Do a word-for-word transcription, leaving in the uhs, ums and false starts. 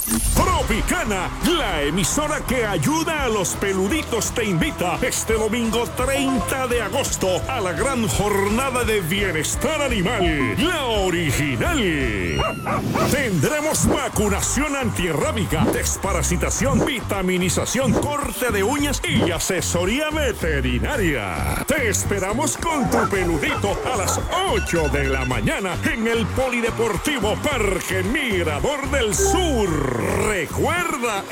Tropicana, la emisora que ayuda a los peluditos, te invita este domingo treinta de agosto a la gran jornada de bienestar animal, la original. Tendremos vacunación antirrábica, desparasitación, vitaminización, corte de uñas y asesoría veterinaria. Te esperamos con tu peludito a las ocho de la mañana en el Polideportivo Parque Mirador del Sur. Recuerda,